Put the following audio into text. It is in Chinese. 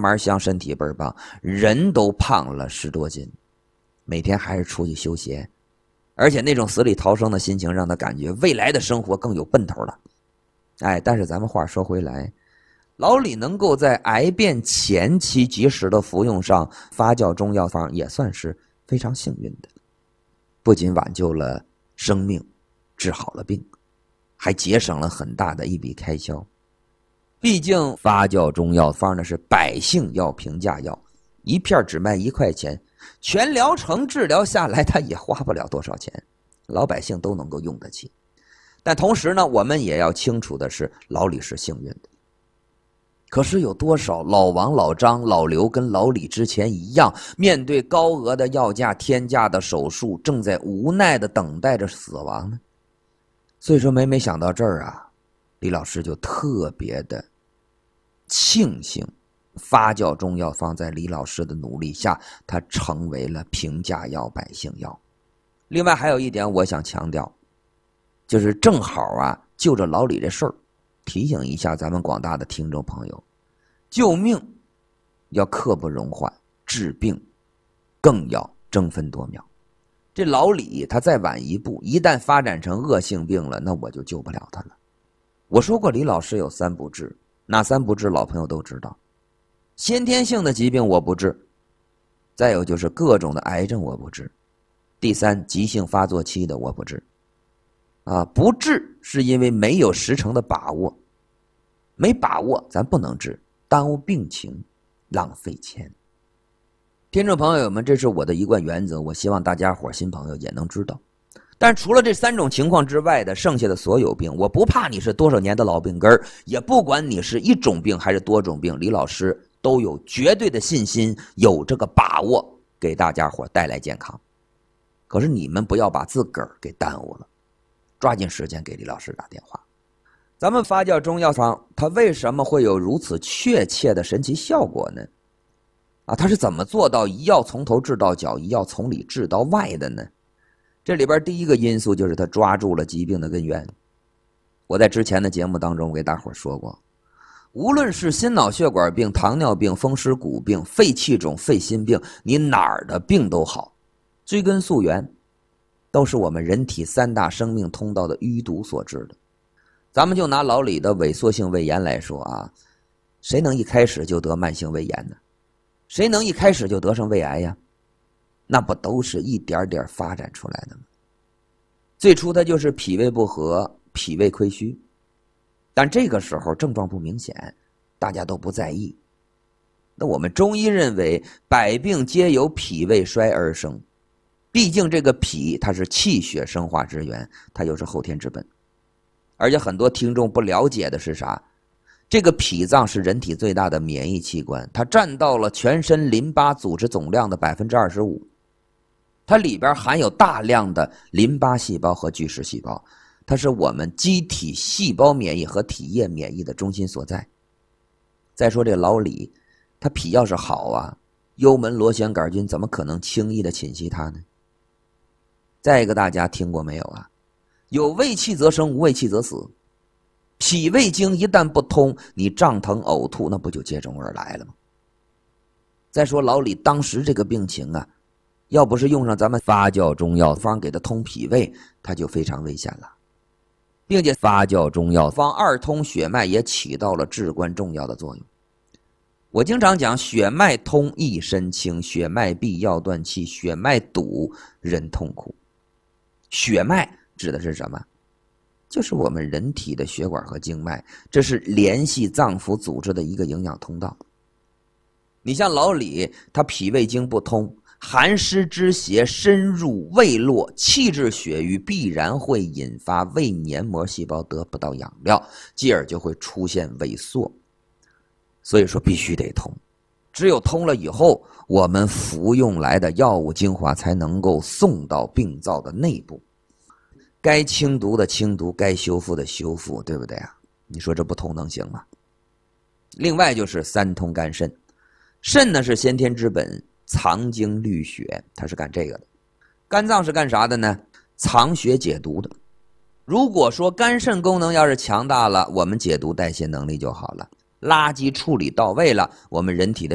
慢香，身体倍儿棒，人都胖了10多斤，每天还是出去修鞋，而且那种死里逃生的心情让他感觉未来的生活更有奔头了。但是咱们话说回来，老李能够在癌变前期及时的服用上发酵中药方，也算是非常幸运的，不仅挽救了生命，治好了病，还节省了很大的一笔开销。毕竟发酵中药方呢是百姓药、平价药，一片只卖1块钱，全疗程治疗下来他也花不了多少钱，老百姓都能够用得起。但同时呢，我们也要清楚的是，老李是幸运的。可是有多少老王、老张、老刘跟老李之前一样，面对高额的药价、天价的手术，正在无奈的等待着死亡呢？所以说每想到这儿啊，李老师就特别的庆幸，发酵中药方在李老师的努力下，它成为了平价药、百姓药。另外还有一点我想强调，就是正好啊，就着老李这事儿，提醒一下咱们广大的听众朋友，救命要刻不容缓，治病更要争分夺秒。这老李他再晚一步，一旦发展成恶性病了，那我就救不了他了。我说过李老师有3不治，哪3不治老朋友都知道。先天性的疾病我不治，再有就是各种的癌症我不治，第3急性发作期的我不治。不治是因为没有10成的把握，没把握咱不能治，耽误病情，浪费钱。听众朋友们，这是我的一贯原则，我希望大家伙新朋友也能知道。但除了这3种情况之外的剩下的所有病，我不怕你是多少年的老病根，也不管你是1种病还是多种病，李老师都有绝对的信心，有这个把握给大家伙带来健康。可是你们不要把自个儿给耽误了，抓紧时间给李老师打电话。咱们发酵中药方它为什么会有如此确切的神奇效果呢？它是怎么做到一药从头治到脚，一药从里治到外的呢？这里边第一个因素就是它抓住了疾病的根源。我在之前的节目当中给大伙说过，无论是心脑血管病、糖尿病、风湿骨病、肺气肿、肺心病，你哪儿的病都好，追根溯源都是我们人体3大生命通道的淤堵所致的。咱们就拿老李的萎缩性胃炎来说啊，谁能一开始就得慢性胃炎呢？谁能一开始就得上胃癌呀？那不都是一点点发展出来的吗？最初它就是脾胃不和、脾胃亏虚，但这个时候症状不明显，大家都不在意。那我们中医认为百病皆由脾胃衰而生，毕竟这个脾它是气血生化之源，它又是后天之本。而且很多听众不了解的是啥？这个脾脏是人体最大的免疫器官，它占到了全身淋巴组织总量的 25%， 它里边含有大量的淋巴细胞和巨噬细胞，它是我们机体细胞免疫和体液免疫的中心所在。再说这老李，他脾要是好啊，幽门螺旋杆菌怎么可能轻易的侵袭他呢？再一个，大家听过没有啊？有胃气则生，无胃气则死。脾胃经一旦不通，你胀疼呕吐，那不就接踵而来了吗？再说老李当时这个病情啊，要不是用上咱们发酵中药方给他通脾胃，他就非常危险了。并且发酵中药方2通血脉也起到了至关重要的作用。我经常讲，血脉通一身轻，血脉闭药断气，血脉堵人痛苦。血脉指的是什么？就是我们人体的血管和经脉，这是联系脏腑组织的一个营养通道。你像老李，他脾胃经不通，寒湿之邪深入胃络，气滞血瘀，必然会引发胃黏膜细胞得不到养料，继而就会出现萎缩。所以说必须得通，只有通了以后，我们服用来的药物精华才能够送到病灶的内部，该清毒的清毒，该修复的修复，对不对啊？你说这不通能行吗？另外就是3通肝肾，肾呢是先天之本，藏精滤血，它是干这个的。肝脏是干啥的呢？藏血解毒的。如果说肝肾功能要是强大了，我们解毒代谢能力就好了，垃圾处理到位了，我们人体的